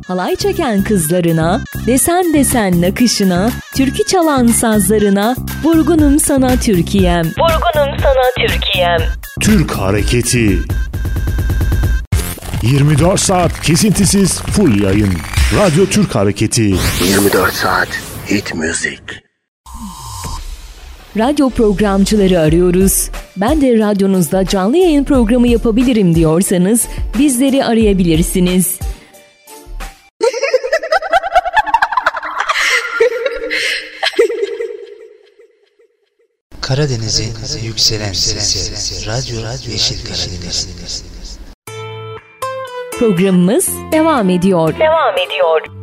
halay çeken kızlarına, desen desen nakışına, türkü çalan sazlarına, vurgunum sana Türkiye'm, vurgunum sana Türkiye'm. Türk Hareketi. 24 saat kesintisiz full yayın. Radyo Türk Hareketi. 24 saat hit müzik. Radyo programcıları arıyoruz. Ben de radyonuzda canlı yayın programı yapabilirim diyorsanız bizleri arayabilirsiniz. Karadeniz'in yükselen sesi. Radyo Yeşil Karadeniz. Programımız devam ediyor.